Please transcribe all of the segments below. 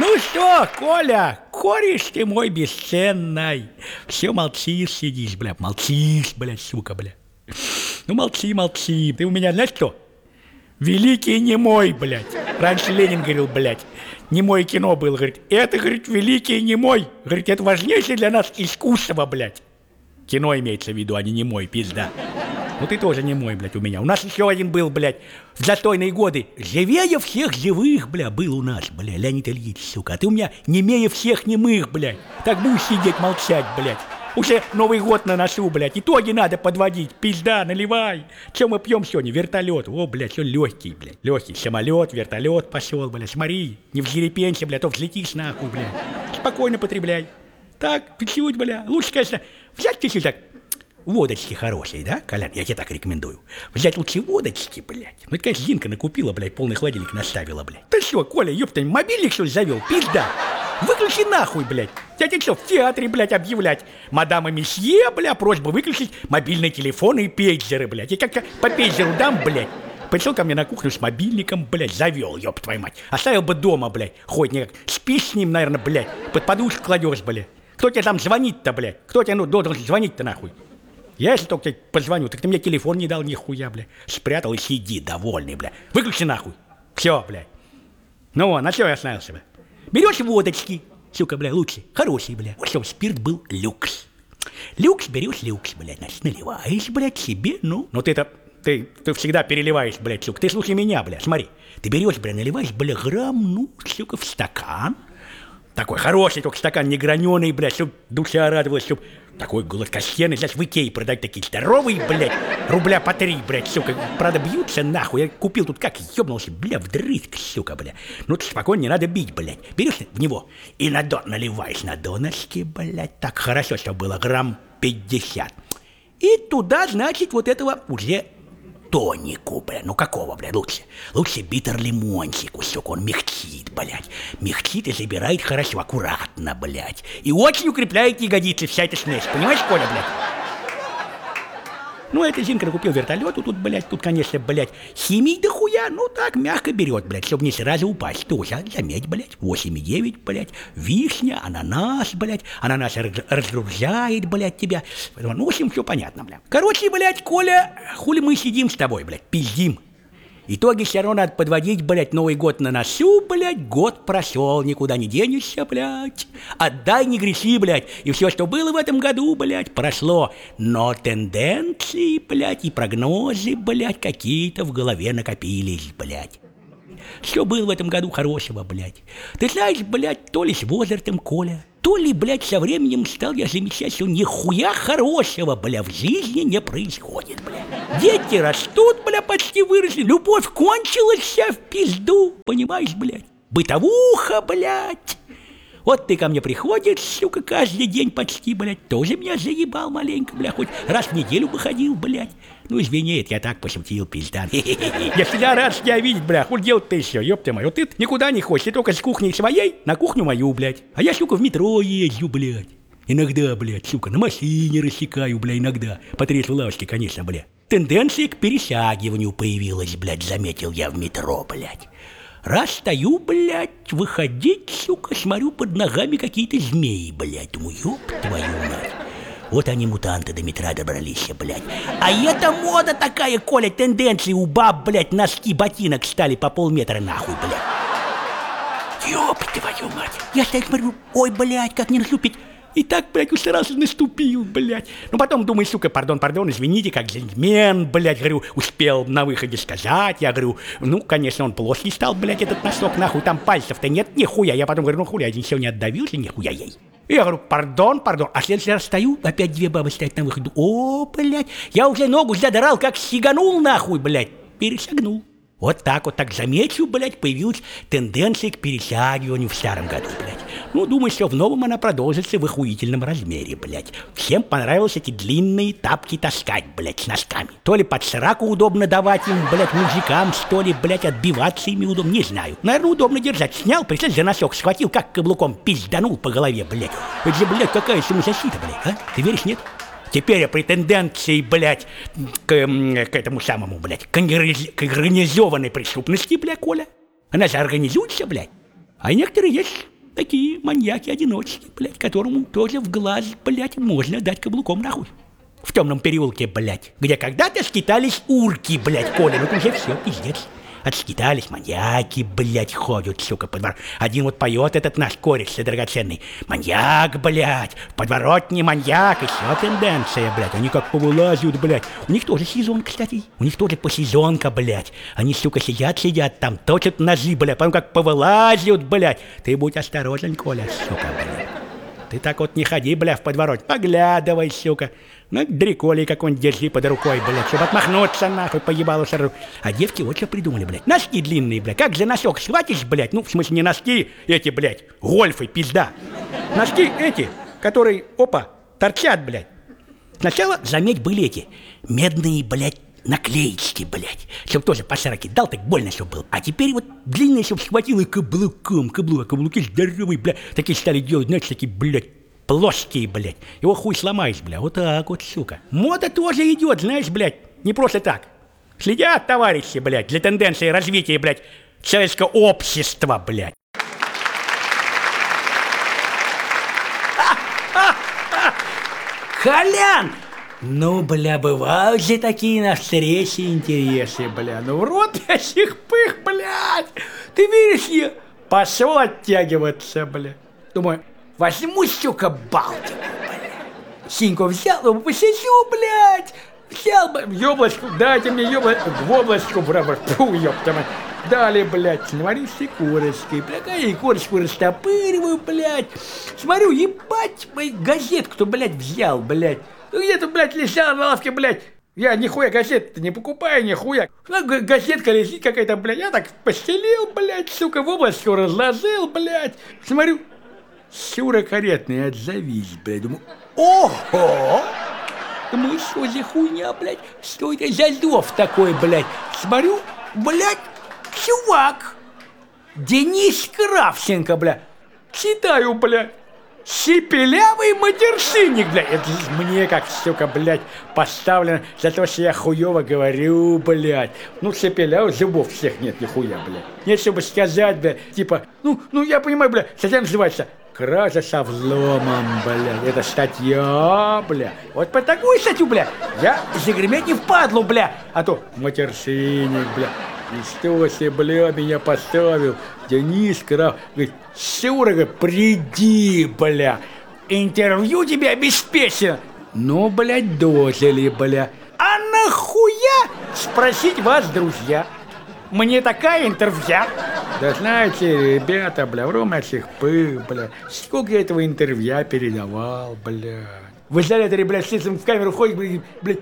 Ну что, Коля, кореш ты мой бесценный. Все молчишь, сидишь, бля, молчишь, бля, сука, бля. Ну молчи, молчи. Ты у меня, знаешь что? Великий немой, блядь. Раньше Ленин говорил, блядь, немое кино было, говорит. Это, говорит, великий немой. Говорит, это важнейшее для нас искусство, блядь. Кино имеется в виду, а не немой, пизда. Ну ты тоже немой, блядь, у меня. У нас еще один был, блядь, в застойные годы. Живее всех живых, бля, был у нас, бля, Леонид Ильич, сука. А ты у меня немее всех немых, блядь. Так будешь сидеть, молчать, блядь. Уже Новый год на носу, блядь. Итоги надо подводить. Пизда, наливай. Че мы пьем сегодня? Вертолет. О, блядь, все легкий, блядь. Легкий самолет, вертолет пошел, блядь. Смотри, не взъерепенься, блядь, то взлетишь нахуй, блядь. Спокойно потребляй. Так, чуть-чуть, бля. Лучше, конечно, взять чуть-чуть так. Водочки хорошие, да, Колян? Я тебе так рекомендую. Взять лучше водочки, блядь. Ну, это, конечно, Зинка накупила, блядь, полный холодильник наставила, блядь. Ты что, Коля, ёпта, мобильник, что ли, завел? Пизда. Выключи нахуй, блядь. Я тебе что, в театре, блядь, объявлять? Мадам и месье, бля, просьба выключить мобильные телефоны и пейджеры, блядь. Я как-то по пейджеру дам, блядь. Пришел ко мне на кухню с мобильником, блядь, завел, ёб твою мать. Оставил бы дома, блядь, хоть никак. Спишь с ним, наверное, блядь, под подушку кладешь, блядь. Кто тебе там звонит-то, блядь? Кто тебе, должен звонить-то, нахуй? Я, если только тебе позвоню, так ты мне телефон не дал нихуя, бля. Спрятал и сиди, довольный, бля. Выключи нахуй. Все, бля. Ну вон, на что я остановился, бля? Берешь водочки, сука, бля, лучше. Хороший, бля. Вот чтобы спирт был люкс. Люкс берешь люкс, блядь, значит, наливаешь, блядь, себе, ну. Но ты всегда переливаешь, блядь, сука. Ты слушай меня, бля, смотри. Ты берешь, бля, наливаешь, бля, грамм, ну, сука, в стакан. Такой хороший, только стакан не граненый, блядь, чтоб душа радовалась, чтоб такой гладкостенный, знаешь, в Икее продать такие здоровые, блядь, рубля по 3, блядь, сука, правда, бьются нахуй, я купил тут как, ёбнулся, бля, вдрызг, сука, бля, ну ты спокойно, не надо бить, блядь, берешь в него и на дон наливаешь на донышке, блядь, так хорошо, чтобы было грамм 50, и туда, значит, вот этого уже тонику, бля, ну какого, бля, лучше? Лучше битер-лимончик, сука, он мягчит, блядь. Мягчит и забирает хорошо, аккуратно, блядь. И очень укрепляет ягодицы вся эта смесь, понимаешь, Коля, блядь? Ну, это Зинка купил вертолет, тут, блядь, тут, конечно, блядь, химии дохуя, ну так, мягко берет, блядь, чтобы не сразу упасть. Тоже, заметь, блядь, 8,9, блядь, вишня, ананас, блядь, ананас разгружает, блядь, тебя. Ну, в общем, все понятно, блядь. Короче, блядь, Коля, хули мы сидим с тобой, блядь, пиздим. Итоги все равно надо подводить, блядь, Новый год на носу, блядь, год прошел, никуда не денешься, блядь. Отдай, не греши, блядь, и все, что было в этом году, блядь, прошло. Но тенденции, блядь, и прогнозы, блядь, какие-то в голове накопились, блядь. Что было в этом году хорошего, блядь? Ты знаешь, блядь, то ли с возрастом, Коля, то ли, блядь, со временем стал я замечать, что нихуя хорошего, бля, в жизни не происходит, бля. Дети растут, бля, почти выросли, любовь кончилась вся в пизду, понимаешь, блядь? Бытовуха, блядь. Вот ты ко мне приходишь, сука, каждый день почти, блядь, тоже меня заебал маленько, бля, хоть раз в неделю бы ходил, блядь. Ну, извини, это я так пошутил, пизда. Я всегда рад тебя видеть, бля, хуй делать-то еще, ёпта моя. Вот ты никуда не хочешь, ты только с кухни своей на кухню мою, блядь. А я, сука, в метро езжу, блядь. Иногда, блядь, сука, на машине рассекаю, бля, иногда. По трезвой лавочке, конечно, бля. Тенденция к пересягиванию появилась, блядь, заметил я в метро, блядь. Раз стою, блядь, выходить, сука, смотрю, под ногами какие-то змеи, блядь. Думаю, ёб твою мать. Вот они, мутанты, до метра добрались, блядь. А это мода такая, Коля, тенденции у баб, блядь, носки ботинок стали по полметра нахуй, блядь. Ёб твою мать. Я стоять смотрю, ой, блядь, как не наступить. И так, блядь, уж сразу наступил, блядь. Ну, потом думаю, сука, пардон, извините, как джентльмен, блядь, говорю, успел на выходе сказать. Я говорю, ну, конечно, он плоский стал, блядь, этот носок, нахуй, там пальцев-то нет, нихуя. Я потом говорю, ну, хуя, один сегодня отдавился, нихуя ей. И я говорю, пардон. А в следующий раз стою, опять две бабы стоят на выходе. О, блядь, я уже ногу задрал, как сиганул, нахуй, блядь, перешагнул. Вот так, замечу, блядь, появилась тенденция к пересягиванию в старом году, блядь. Ну, думаю, что в новом она продолжится в охуительном размере, блядь. Всем понравилось эти длинные тапки таскать, блядь, с носками. То ли под сраку удобно давать им, блядь, мужикам, что ли, блядь, отбиваться ими удобно, не знаю. Наверное, удобно держать. Снял, представь, за носок схватил, как каблуком пизданул по голове, блядь. Это же, блядь, какая самозащита, блядь, а? Ты веришь, нет? Теперь я при тенденции, блядь, к этому самому, блядь, к организованной преступности, блядь, Коля. Она же организуется, блядь. А некоторые есть такие маньяки-одиночки, блядь, которому тоже в глаз, блядь, можно дать каблуком нахуй. В темном переулке, блядь, где когда-то скитались урки, блядь, Коля, ну уже все, пиздец. Отскитались маньяки, блядь, ходят, сука, по двору. Один вот поет этот наш кореш драгоценный. Маньяк, блядь, в подворотне маньяк, еще тенденция, блядь. Они как повылазят, блядь. У них тоже сезон, кстати. У них тоже посезонка, блядь. Они, сука, сидят там, точат ножи, блядь, потом как повылазят, блядь. Ты будь осторожен, Коля, сука, блядь. Ты так вот не ходи, бля, в подворот. Поглядывай, сука. Ну, дриколей какой-нибудь держи под рукой, блядь, чтобы отмахнуться, нахуй, поебалу сору. А девки вот что придумали, блядь. Носки длинные, блядь. Как за носок схватишь, блядь? Ну, в смысле, не носки эти, блядь, гольфы, пизда. Носки эти, которые, опа, торчат, блядь. Сначала, заметь, были эти медные, блядь, наклеечки, блядь. Чтоб тоже по шараке дал, так больно, чтоб был. А теперь вот длинные, чтоб схватил и каблуки здоровые, блядь. Такие стали делать, знаешь, такие, блядь, плоские, блядь. Его хуй сломаешь, бля. Вот так вот, сука. Мода тоже идет, знаешь, блядь. Не просто так. Следят товарищи, блядь, для тенденции развития, блядь, человеческого общества, блядь. Колян! Ну, бля, бывают же такие на встречи интересы, бля. Ну, в рот я сих пых, блядь. Ты видишь, я пошел оттягиваться, бля. Думаю, возьму, сука, Балтику, бля. Синьку взял, думаю, посижу, блядь. Взял, ёблочку, дайте мне ёблочку, в облачку, браво, фу, ёпта мать. Дали, блядь, смотри, с корочкой, бля, я корочку растопыриваю, блядь. Смотрю, ебать, газетку-то, блядь, взял, блядь. Ну где-то, блядь, лежала на лавке, блядь. Я нихуя газет-то не покупаю, нихуя. Газетка лежит какая-то, блядь. Я так постелил, блядь, сука, в облачку разложил, блядь. Смотрю, Сюра каретный, отзовись, блядь. Думаю, ого! Думаю, что за хуйня, блядь? Что это за зов такой, блядь? Смотрю, блядь, чувак. Денис Кравченко, блядь. Читаю, блядь. Сипелявый матершинник, блядь. Это мне, как, сука, блядь, поставлено за то, что я хуёво говорю, блядь. Ну, сипелявый, зубов всех нет, нихуя, блядь. Нет, чтобы сказать, блядь, типа, ну, я понимаю, блядь, статья называется «Кража со взломом», блядь. Это статья, блядь. Вот по такую статью, блядь, я загреметь не впадлу, блядь. А то матершинник, блядь. И что себе, бля, меня поставил Денис Крав. Говорит, Сюра, говорит, приди, бля. Интервью тебе обеспечено. Ну, блядь, дожили, бля. А нахуя спросить вас, друзья? Мне такая интервью. Да знаете, ребята, бля, вроме всех пых, бля. Сколько я этого интервью передавал, бля. В изоляторе, бля, сидим в камеру, ходит, блядь.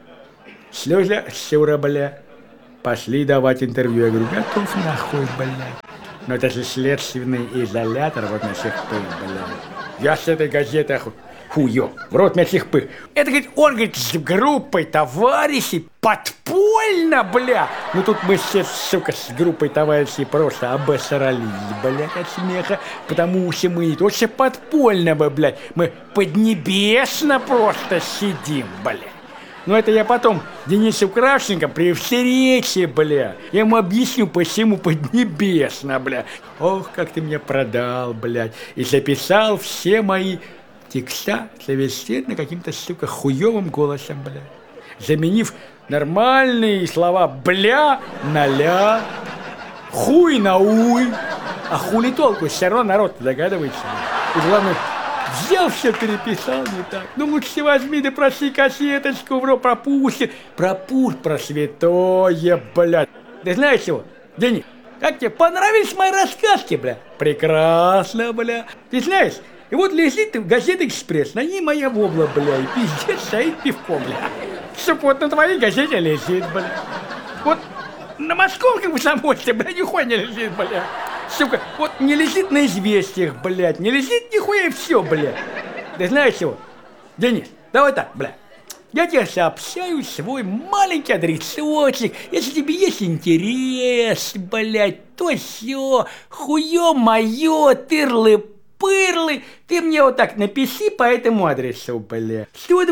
Слеза, Сюра, бля. Пошли давать интервью. Я говорю, готов нахуй, блядь. Но это же следственный изолятор, вот на всех пых, блядь. Я с этой газетой хуё, в рот на всех пых. Это, говорит, он, говорит, с группой товарищей подпольно, бля. Ну тут мы все, сука, с группой товарищей просто обосрались, блядь, от смеха. Потому что мы не то что подпольно, блядь, мы поднебесно просто сидим, блядь. Но это я потом Денису Кравченко при встрече, бля. Я ему объясню, почему поднебесно, бля. Ох, как ты меня продал, блядь. И записал все мои текста совершенно каким-то, сука, хуёвым голосом, бля. Заменив нормальные слова «бля» на «ля», «хуй» на «уй». А хули толку, все равно народ догадывается. И главное, взял все, переписал не так. Ну лучше возьми, да проси кассеточку, бро, пропусти. Пропусти, про святое, блядь. Ты знаешь чего, Денис, как тебе понравились мои рассказки, бля? Прекрасно, бля. Ты знаешь, и вот лежит газета «Экспресс», на ней моя вобла, бля, и пиздец стоит пивком, бля. Сука, вот на твоей газете лежит, бля. Вот на московском комсомольце, бля, нихуя не лежит, бля. Сука, вот не лежит на известиях, блядь, не лежит нихуя и все, блядь. Ты знаешь чего? Денис, давай так, блядь. Я тебе сообщаю свой маленький адресочек. Если тебе есть интерес, блядь, то все. Хуё моё, тырлы-пырлы. Ты мне вот так напиши по этому адресу, блядь.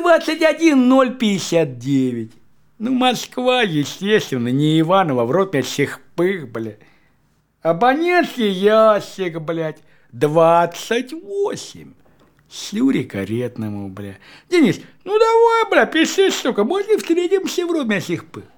121-059. Ну, Москва, естественно, не Иваново, в рот мне всех пых, блядь. Абонентский ящик, блядь, 28. Слюре каретному, бля. Денис, ну давай, бля, пиши, сука, может, встретимся в Румянцев.